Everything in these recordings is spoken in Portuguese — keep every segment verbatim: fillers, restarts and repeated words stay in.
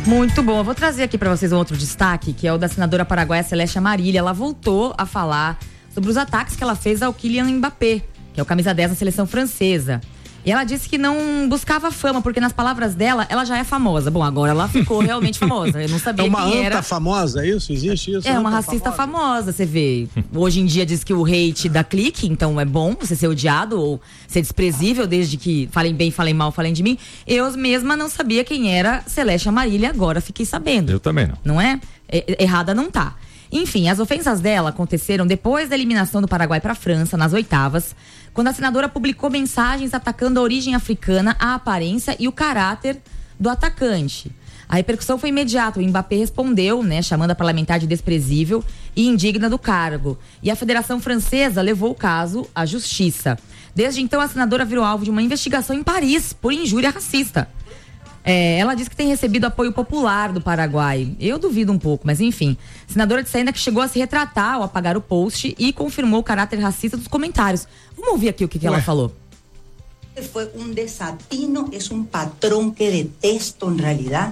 Muito bom. Eu vou trazer aqui para vocês um outro destaque, que é o da senadora paraguaia Celeste Amarilla. Ela voltou a falar sobre os ataques que ela fez ao Kylian Mbappé, que é o camisa dez da seleção francesa. E ela disse que não buscava fama, porque nas palavras dela, ela já é famosa. Bom, agora ela ficou realmente famosa. Eu não sabia quem era. É uma anta famosa, é isso? Existe isso? É uma racista famosa. famosa, você vê. Hoje em dia diz que o hate dá clique, então é bom você ser odiado ou ser desprezível, desde que falem bem, falem mal, falem de mim. Eu mesma não sabia quem era Celeste Amarilla, agora fiquei sabendo. Eu também não. Não é? é errada não tá. Enfim, as ofensas dela aconteceram depois da eliminação do Paraguai para a França, nas oitavas, quando a senadora publicou mensagens atacando a origem africana, a aparência e o caráter do atacante. A repercussão foi imediata. O Mbappé respondeu, né, chamando a parlamentar de desprezível e indigna do cargo. E a Federação Francesa levou o caso à justiça. Desde então, a senadora virou alvo de uma investigação em Paris por injúria racista. É, ela disse que tem recebido apoio popular do Paraguai. Eu duvido um pouco, mas enfim. A senadora disse ainda que chegou a se retratar ao apagar o post e confirmou o caráter racista dos comentários. Vamos ouvir aqui o que, que ela falou. Foi um desatino, é um patrão que detesto em realidade.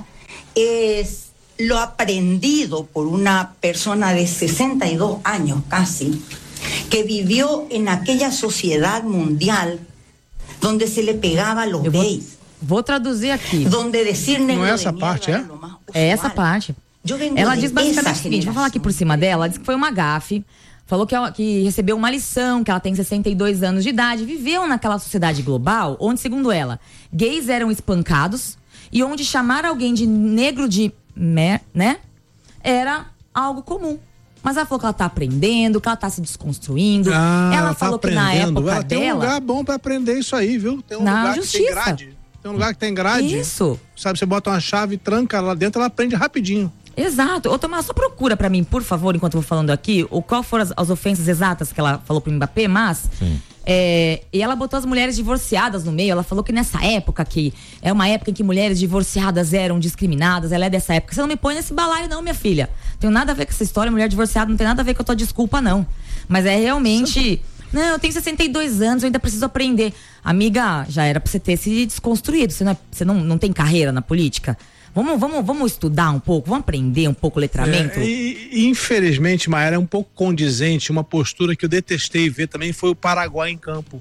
É lo aprendido por uma pessoa de sesenta e dois anos quase, que viveu em aquela sociedade mundial onde se le pegava a los Eu vou... gays. Vou traduzir aqui. Donde decir não é essa parte, é? É essa parte. Ela diz basicamente o seguinte, vou falar aqui por cima dela, ela diz que foi uma gafe, falou que, ela, que recebeu uma lição, que ela tem sessenta e dois anos de idade, viveu naquela sociedade global, onde, segundo ela, gays eram espancados e onde chamar alguém de negro de, né, era algo comum. Mas ela falou que ela tá aprendendo, que ela tá se desconstruindo. Ah, ela falou tá que na época ela dela... Tem um lugar bom pra aprender isso aí, viu? Tem um na lugar justiça. que tem grade. Tem um lugar que tem grade. Isso. Sabe, você bota uma chave, tranca lá dentro, ela aprende rapidinho. Exato. Ô, Tomás, só procura pra mim, por favor, enquanto eu vou falando aqui, o qual foram as, as ofensas exatas que ela falou pro Mbappé, mas... Sim. É, e ela botou as mulheres divorciadas no meio. Ela falou que nessa época, que é uma época em que mulheres divorciadas eram discriminadas, ela é dessa época. Você não me põe nesse balaio não, minha filha. Tem nada a ver com essa história, mulher divorciada não tem nada a ver com a tua desculpa, não. Mas é realmente... Não, eu tenho sessenta e dois anos, eu ainda preciso aprender. Amiga, já era pra você ter se desconstruído. Você não, é, você não, não tem carreira na política? Vamos, vamos, vamos estudar um pouco, vamos aprender um pouco o letramento? É, e, infelizmente, Maera, é um pouco condizente, uma postura que eu detestei ver também foi o Paraguai em campo.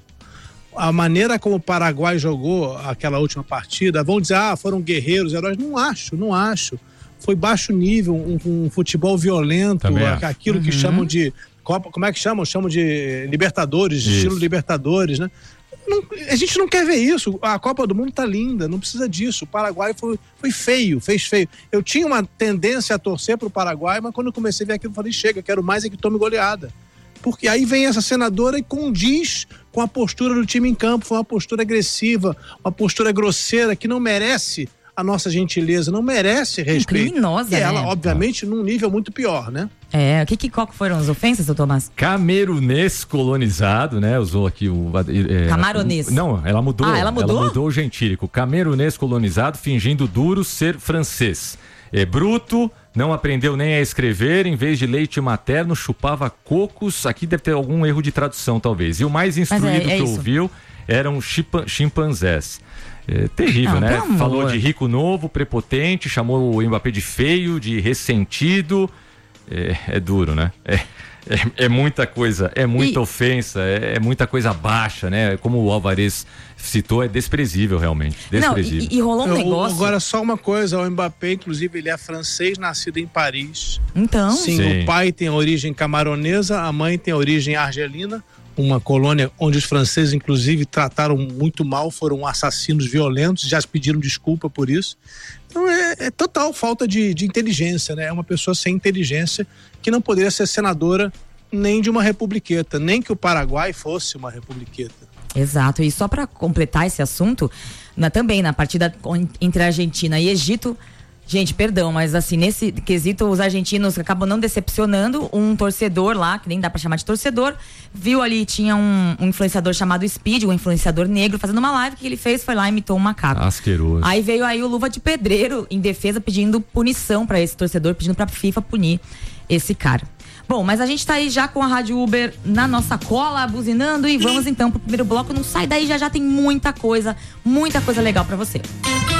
A maneira como o Paraguai jogou aquela última partida, vão dizer, ah, foram guerreiros, heróis. Não acho, não acho. Foi baixo nível, um, um futebol violento, aquilo uhum. que chamam de... Copa, como é que chamam? Chamam de Libertadores, de estilo Libertadores, né? Não, a gente não quer ver isso. A Copa do Mundo tá linda, não precisa disso. O Paraguai foi, foi feio, fez feio. Eu tinha uma tendência a torcer pro Paraguai, mas quando eu comecei a ver aquilo, eu falei, chega, quero mais é que tome goleada. Porque aí vem essa senadora e condiz com a postura do time em campo. Foi uma postura agressiva, uma postura grosseira que não merece a nossa gentileza, não merece respeito. Criminosa, e ela, né? obviamente, num nível muito pior, né? É, o que, que qual foram as ofensas, doutor Tomás? Camerunês colonizado, né? Usou aqui o... É, Camaronês. Não, ela mudou. Ah, ela mudou? Ela mudou o gentílico. Camerunês colonizado, fingindo duro ser francês. É bruto, não aprendeu nem a escrever, em vez de leite materno, chupava cocos. Aqui deve ter algum erro de tradução, talvez. E o mais instruído é, é que isso. ouviu eram chimpa, chimpanzés. É terrível, ah, né? Falou de rico novo, prepotente, chamou o Mbappé de feio, de ressentido. É, é duro, né? É, é, é muita coisa, é muita e... ofensa, é, é muita coisa baixa, né? Como o Alvarez citou, é desprezível realmente, desprezível. Não, e, e rolou um Eu, negócio... Agora só uma coisa, o Mbappé, inclusive, ele é francês, nascido em Paris. Então... Sim, Sim. O pai tem origem camaronesa, a mãe tem origem argelina, uma colônia onde os franceses, inclusive, trataram muito mal, foram assassinos violentos, já pediram desculpa por isso. Então é, é total falta de, de inteligência, né? É uma pessoa sem inteligência que não poderia ser senadora nem de uma republiqueta, nem que o Paraguai fosse uma republiqueta. Exato, e só para completar esse assunto, na, também na partida entre Argentina e Egito, gente, perdão, mas assim, nesse quesito, os argentinos acabam não decepcionando. Um torcedor lá, que nem dá pra chamar de torcedor, viu ali, tinha um, um influenciador chamado Speed, um influenciador negro, fazendo uma live. O que ele fez? Foi lá e imitou um macaco. Asqueroso. Aí veio aí o Luva de Pedreiro, em defesa, pedindo punição pra esse torcedor, pedindo pra FIFA punir esse cara. Bom, mas a gente tá aí já com a Rádio Uber na nossa cola, buzinando, e vamos então pro primeiro bloco. Não sai daí, já já tem muita coisa, muita coisa legal pra você.